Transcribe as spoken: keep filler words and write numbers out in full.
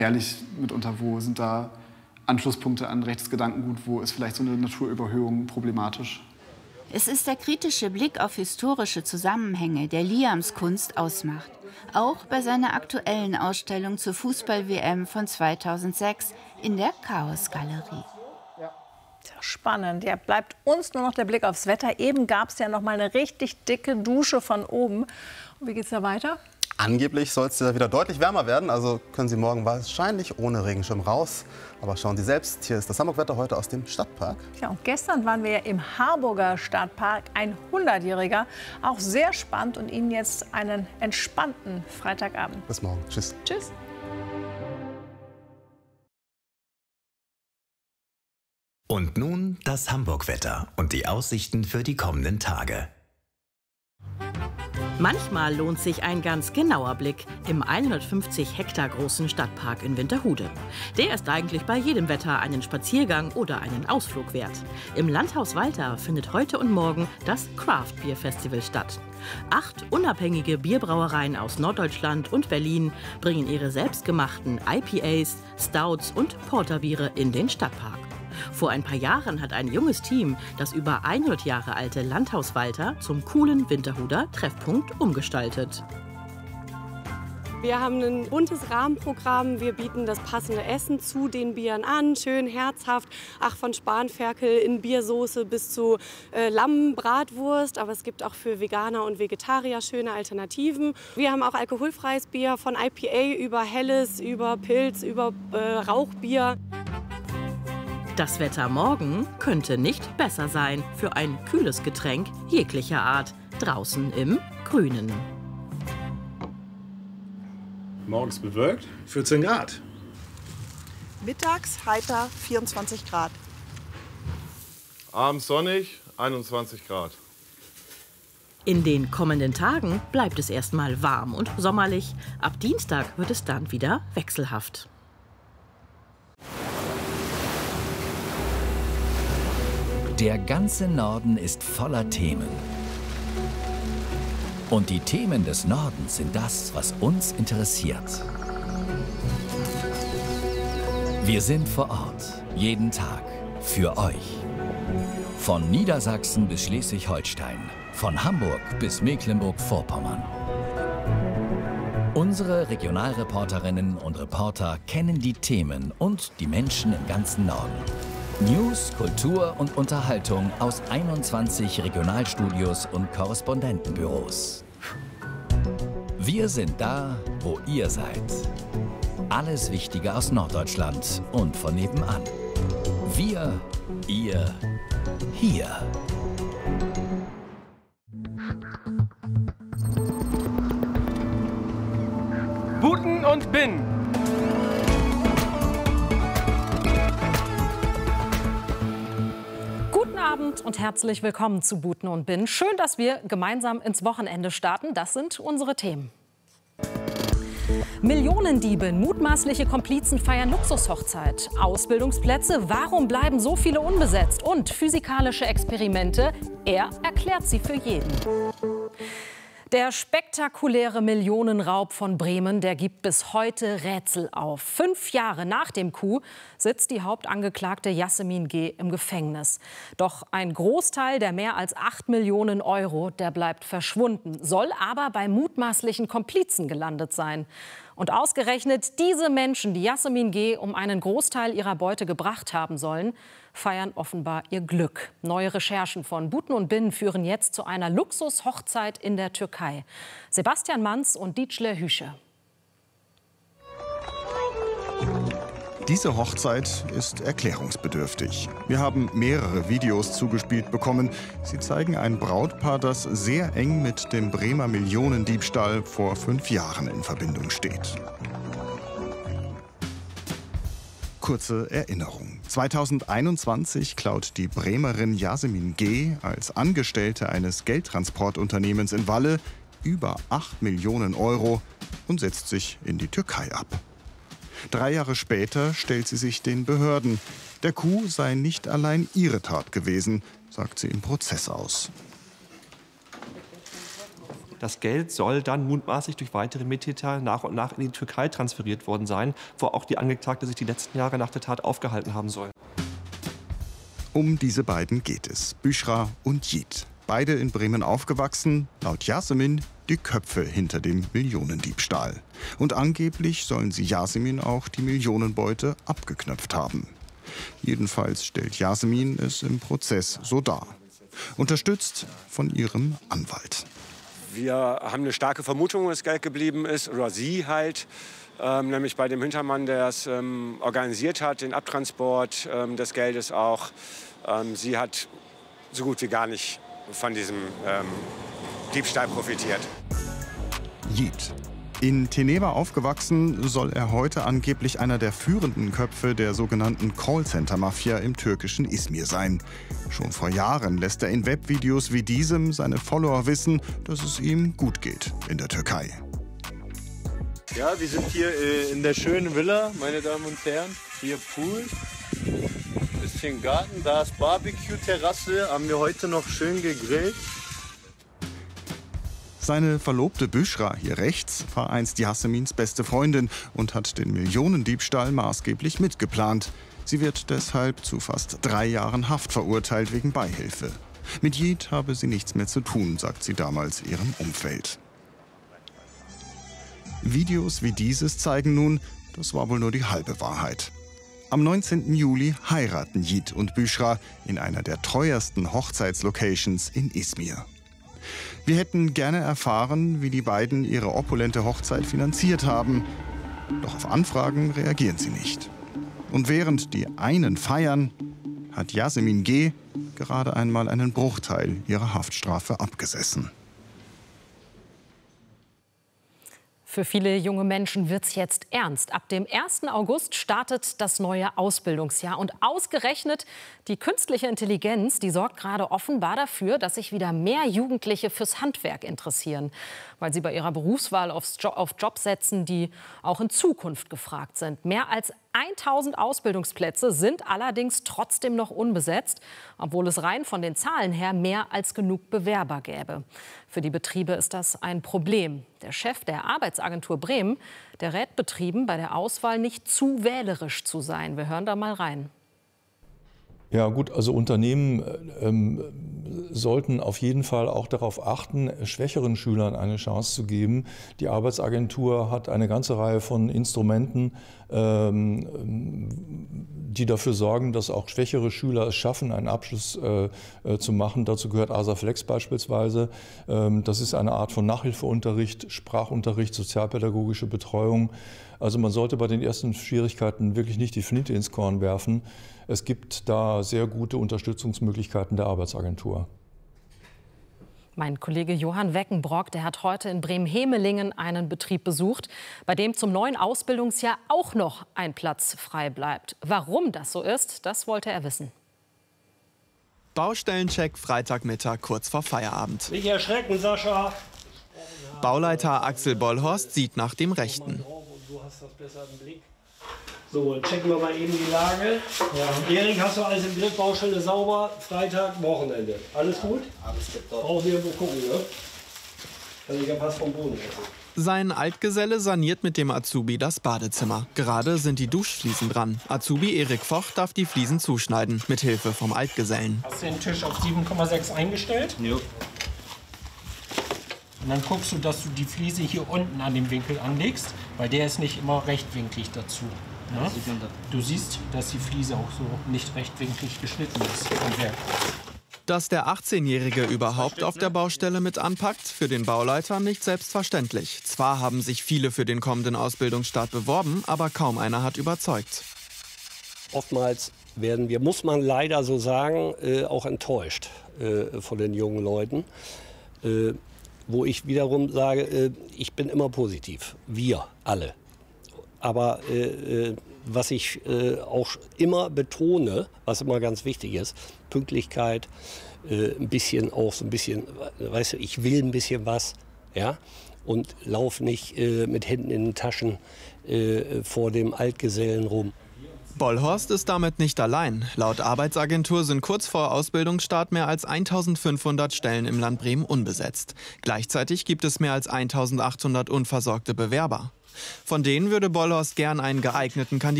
ehrlich mitunter, wo sind da Anschlusspunkte an rechtes Gedankengut, wo ist vielleicht so eine Naturüberhöhung problematisch? Es ist der kritische Blick auf historische Zusammenhänge, der Liams Kunst ausmacht. Auch bei seiner aktuellen Ausstellung zur Fußball-W M von zweitausendsechs in der Chaos-Galerie. Spannend. Ja, bleibt uns nur noch der Blick aufs Wetter. Eben gab es ja noch mal eine richtig dicke Dusche von oben. Und wie geht's da weiter? Angeblich soll es ja wieder deutlich wärmer werden. Also können Sie morgen wahrscheinlich ohne Regenschirm raus. Aber schauen Sie selbst, hier ist das Hamburg-Wetter heute aus dem Stadtpark. Ja, und gestern waren wir ja im Harburger Stadtpark, ein hundertjähriger. Auch sehr spannend und Ihnen jetzt einen entspannten Freitagabend. Bis morgen. Tschüss. Tschüss. Und nun das Hamburg-Wetter und die Aussichten für die kommenden Tage. Manchmal lohnt sich ein ganz genauer Blick im hundertfünfzig Hektar großen Stadtpark in Winterhude. Der ist eigentlich bei jedem Wetter einen Spaziergang oder einen Ausflug wert. Im Landhaus Walter findet heute und morgen das Craft Beer Festival statt. Acht unabhängige Bierbrauereien aus Norddeutschland und Berlin bringen ihre selbstgemachten I P As, Stouts und Porterbiere in den Stadtpark. Vor ein paar Jahren hat ein junges Team das über hundert Jahre alte Landhaus Walter zum coolen Winterhuder Treffpunkt umgestaltet. Wir haben ein buntes Rahmenprogramm. Wir bieten das passende Essen zu den Bieren an. Schön herzhaft. Ach, von Spanferkel in Biersoße bis zu äh, Lammbratwurst. Aber es gibt auch für Veganer und Vegetarier schöne Alternativen. Wir haben auch alkoholfreies Bier von I P A über Helles, über Pilz, über äh, Rauchbier. Das Wetter morgen könnte nicht besser sein für ein kühles Getränk jeglicher Art draußen im Grünen. Morgens bewölkt, vierzehn Grad. Mittags heiter, vierundzwanzig Grad. Abends sonnig, einundzwanzig Grad. In den kommenden Tagen bleibt es erstmal warm und sommerlich. Ab Dienstag wird es dann wieder wechselhaft. Der ganze Norden ist voller Themen. Und die Themen des Nordens sind das, was uns interessiert. Wir sind vor Ort, jeden Tag, für euch. Von Niedersachsen bis Schleswig-Holstein, von Hamburg bis Mecklenburg-Vorpommern. Unsere Regionalreporterinnen und Reporter kennen die Themen und die Menschen im ganzen Norden. News, Kultur und Unterhaltung aus einundzwanzig Regionalstudios und Korrespondentenbüros. Wir sind da, wo ihr seid. Alles Wichtige aus Norddeutschland und von nebenan. Wir, ihr, hier. Buten und Bin. Guten Abend und herzlich willkommen zu Buten und Bin. Schön, dass wir gemeinsam ins Wochenende starten. Das sind unsere Themen. Millionendiebe, mutmaßliche Komplizen feiern Luxushochzeit. Ausbildungsplätze, warum bleiben so viele unbesetzt? Und physikalische Experimente, er erklärt sie für jeden. Der spektakuläre Millionenraub von Bremen, der gibt bis heute Rätsel auf. Fünf Jahre nach dem Coup sitzt die Hauptangeklagte Yasemin G. im Gefängnis. Doch ein Großteil der mehr als acht Millionen Euro, der bleibt verschwunden, soll aber bei mutmaßlichen Komplizen gelandet sein. Und ausgerechnet diese Menschen, die Yasemin G. um einen Großteil ihrer Beute gebracht haben sollen, feiern offenbar ihr Glück. Neue Recherchen von Buten und Bin führen jetzt zu einer Luxushochzeit in der Türkei. Sebastian Manz und Dietschle Hüsche. Diese Hochzeit ist erklärungsbedürftig. Wir haben mehrere Videos zugespielt bekommen. Sie zeigen ein Brautpaar, das sehr eng mit dem Bremer Millionendiebstahl vor fünf Jahren in Verbindung steht. Kurze Erinnerung. zweitausendeinundzwanzig klaut die Bremerin Yasemin G. als Angestellte eines Geldtransportunternehmens in Walle über acht Millionen Euro und setzt sich in die Türkei ab. Drei Jahre später stellt sie sich den Behörden. Der Coup sei nicht allein ihre Tat gewesen, sagt sie im Prozess aus. Das Geld soll dann mutmaßlich durch weitere Mittäter nach und nach in die Türkei transferiert worden sein, wo auch die Angeklagte sich die letzten Jahre nach der Tat aufgehalten haben soll. Um diese beiden geht es, Büchra und Yiğit. Beide in Bremen aufgewachsen, laut Yasemin die Köpfe hinter dem Millionendiebstahl. Und angeblich sollen sie Yasemin auch die Millionenbeute abgeknöpft haben. Jedenfalls stellt Yasemin es im Prozess so dar. Unterstützt von ihrem Anwalt. Wir haben eine starke Vermutung, wo das Geld geblieben ist, oder sie halt. Ähm, nämlich bei dem Hintermann, der es ähm, organisiert hat, den Abtransport ähm, des Geldes auch. Ähm, sie hat so gut wie gar nicht von diesem ähm, Diebstahl profitiert. Yiğit. In Teneva aufgewachsen, soll er heute angeblich einer der führenden Köpfe der sogenannten Callcenter-Mafia im türkischen Izmir sein. Schon vor Jahren lässt er in Webvideos wie diesem seine Follower wissen, dass es ihm gut geht in der Türkei. Ja, wir sind hier äh, in der schönen Villa, meine Damen und Herren. Hier Pool, bisschen Garten, da ist Barbecue-Terrasse, haben wir heute noch schön gegrillt. Seine Verlobte Büchra, hier rechts, war einst Yasemins beste Freundin und hat den Millionendiebstahl maßgeblich mitgeplant. Sie wird deshalb zu fast drei Jahren Haft verurteilt wegen Beihilfe. Mit Yiğit habe sie nichts mehr zu tun, sagt sie damals ihrem Umfeld. Videos wie dieses zeigen nun, das war wohl nur die halbe Wahrheit. Am neunzehnten Juli heiraten Yiğit und Büchra in einer der teuersten Hochzeitslocations in Izmir. Wir hätten gerne erfahren, wie die beiden ihre opulente Hochzeit finanziert haben. Doch auf Anfragen reagieren sie nicht. Und während die einen feiern, hat Yasemin G. gerade einmal einen Bruchteil ihrer Haftstrafe abgesessen. Für viele junge Menschen wird es jetzt ernst. Ab dem ersten August startet das neue Ausbildungsjahr. Und ausgerechnet die künstliche Intelligenz, die sorgt gerade offenbar dafür, dass sich wieder mehr Jugendliche fürs Handwerk interessieren. Weil sie bei ihrer Berufswahl aufs jo- auf Jobs setzen, die auch in Zukunft gefragt sind. Mehr als tausend Ausbildungsplätze sind allerdings trotzdem noch unbesetzt, obwohl es rein von den Zahlen her mehr als genug Bewerber gäbe. Für die Betriebe ist das ein Problem. Der Chef der Arbeitsagentur Bremen, der rät Betrieben, bei der Auswahl nicht zu wählerisch zu sein. Wir hören da mal rein. Ja gut, also Unternehmen ähm, sollten auf jeden Fall auch darauf achten, schwächeren Schülern eine Chance zu geben. Die Arbeitsagentur hat eine ganze Reihe von Instrumenten, ähm, die dafür sorgen, dass auch schwächere Schüler es schaffen, einen Abschluss äh, äh, zu machen. Dazu gehört ASAFlex beispielsweise. Ähm, das ist eine Art von Nachhilfeunterricht, Sprachunterricht, sozialpädagogische Betreuung. Also man sollte bei den ersten Schwierigkeiten wirklich nicht die Flinte ins Korn werfen. Es gibt da sehr gute Unterstützungsmöglichkeiten der Arbeitsagentur. Mein Kollege Johann Weckenbrock, der hat heute in Bremen-Hemelingen einen Betrieb besucht, bei dem zum neuen Ausbildungsjahr auch noch ein Platz frei bleibt. Warum das so ist, das wollte er wissen. Baustellencheck Freitagmittag kurz vor Feierabend. Nicht erschrecken, Sascha. Bauleiter Axel Bollhorst sieht nach dem Rechten. Du hast das besser im Blick. So, dann checken wir mal eben die Lage. Ja. Erik, hast du alles im Griff? Baustelle sauber? Freitag, Wochenende. Alles gut? Alles gut. Brauchen wir irgendwo gucken, ne? Also ich hab was vom Boden. Sein Altgeselle saniert mit dem Azubi das Badezimmer. Gerade sind die Duschfliesen dran. Azubi Erik Vocht darf die Fliesen zuschneiden, mit Hilfe vom Altgesellen. Hast du den Tisch auf sieben Komma sechs eingestellt? Ja. Und dann guckst du, dass du die Fliese hier unten an dem Winkel anlegst, weil der ist nicht immer rechtwinklig dazu. Ne? Du siehst, dass die Fliese auch so nicht rechtwinklig geschnitten ist am Werk. Dass der achtzehnjährige überhaupt auf der Baustelle mit anpackt, für den Bauleiter nicht selbstverständlich. Zwar haben sich viele für den kommenden Ausbildungsstart beworben, aber kaum einer hat überzeugt. Oftmals werden wir, muss man leider so sagen, äh, auch enttäuscht äh, von den jungen Leuten. Äh, wo ich wiederum sage, äh, ich bin immer positiv. Wir alle. Aber äh, was ich äh, auch immer betone, was immer ganz wichtig ist, Pünktlichkeit, äh, ein bisschen auch so ein bisschen, weißt du, ich will ein bisschen was, ja, und lauf nicht äh, mit Händen in den Taschen äh, vor dem Altgesellen rum. Bollhorst ist damit nicht allein. Laut Arbeitsagentur sind kurz vor Ausbildungsstart mehr als eintausendfünfhundert Stellen im Land Bremen unbesetzt. Gleichzeitig gibt es mehr als eintausendachthundert unversorgte Bewerber. Von denen würde Bollhorst gern einen geeigneten Kandidaten